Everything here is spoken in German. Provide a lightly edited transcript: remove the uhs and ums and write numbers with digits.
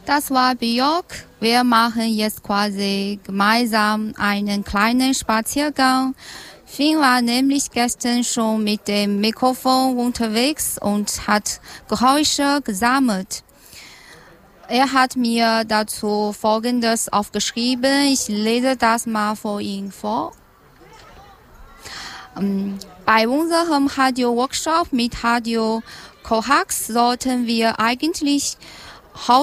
Das war Björk. Wir machen jetzt quasi gemeinsam einen kleinen Spaziergang. Finn war nämlich gestern schon mit dem Mikrofon unterwegs und hat Geräusche gesammelt. Er hat mir dazu Folgendes aufgeschrieben. Ich lese das mal vor Ihnen vor. Bei unserem Radio-Workshop mit Radio Kohax sollten wir eigentlich